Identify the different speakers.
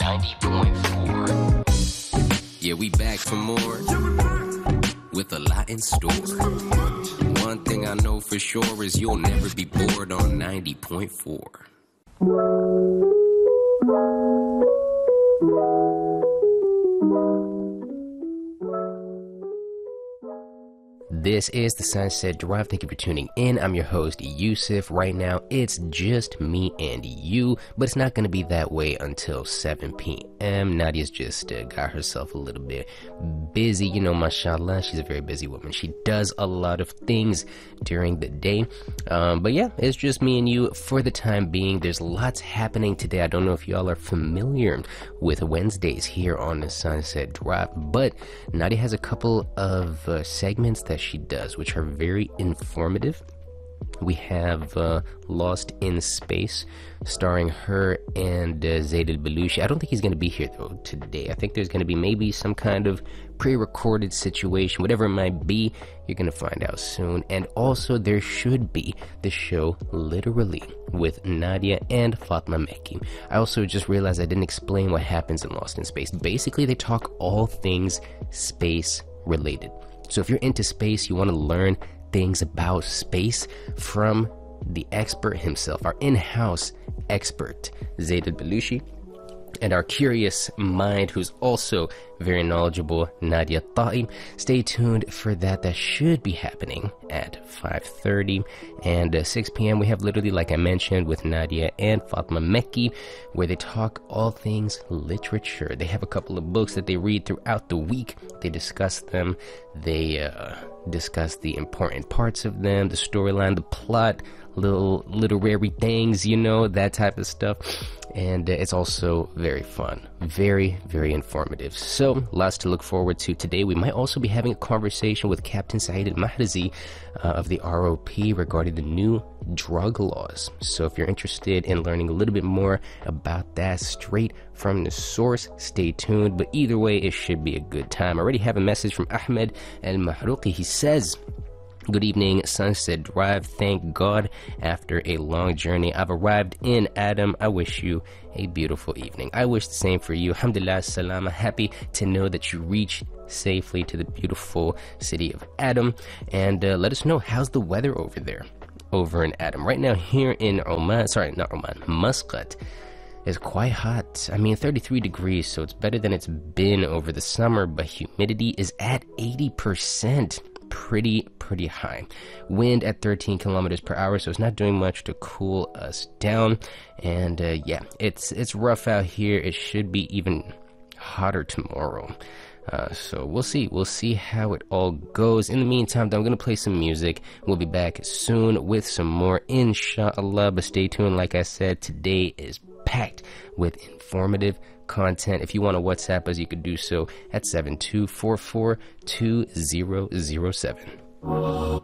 Speaker 1: 90.4. Yeah, we back for more with a lot in store. One thing I know for sure is you'll never be bored on 90.4. This is the Sunset Drive. Thank you for tuning in. I'm your host, Yusuf. Right now, it's just me and you, but it's not going to be that way until 7 p.m. Nadia's just got herself a little bit busy. You know, mashallah, she's a very busy woman. She does a lot of things during the day. But yeah, it's just me and you for the time being. There's lots happening today. I don't know if y'all are familiar with Wednesdays here on the Sunset Drive, but Nadia has a couple of segments that she does, which are very informative. We have Lost in Space, starring her and Zaid al-Balushi. I don't think he's going to be here, though, today. I think there's going to be maybe some kind of pre-recorded situation. Whatever it might be, you're going to find out soon. And also, there should be the show Literally with Nadia and Fatma Mekki. I also just realized I didn't explain what happens in Lost in Space. Basically, they talk all things space-related. So if you're into space, you want to learn things about space from the expert himself, our in-house expert, Zaid al-Balushi, and our curious mind, who's also very knowledgeable, Nadia Taib. Stay tuned for that. That should be happening at 5:30 and 6 p.m. We have Literally, like I mentioned, with Nadia and Fatma Mekki, where they talk all things literature. They have a couple of books that they read throughout the week. They discuss them. They discuss the important parts of them, the storyline, the plot, little literary things, you know, that type of stuff. And it's also very fun, very, very informative. So lots to look forward to today. We might also be having a conversation with Captain Saeed al-Mahrazi of the ROP regarding the new drug laws. So if you're interested in learning a little bit more about that straight from the source, stay tuned. But either way, it should be a good time. I already have a message from Ahmed al-Mahrouqi. He says, "Good evening, Sunset Drive. Thank God, after a long journey, I've arrived in Adam. I wish you a beautiful evening." I wish the same for you. Alhamdulillah, salama. Happy to know that you reached safely to the beautiful city of Adam. And let us know, how's the weather over there, over in Adam? Right now here in Oman, Muscat, is quite hot. I mean, 33 degrees, so it's better than it's been over the summer, but humidity is at 80%. Pretty high. Wind at 13 kilometers per hour, so it's not doing much to cool us down. And yeah, it's rough out here. It should be even hotter tomorrow. So we'll see how it all goes. In the meantime, I'm gonna play some music. We'll be back soon with some more, inshallah. But stay tuned. Like I said, today is packed with informative content. If you want to WhatsApp us, you could do so at 7244-2007.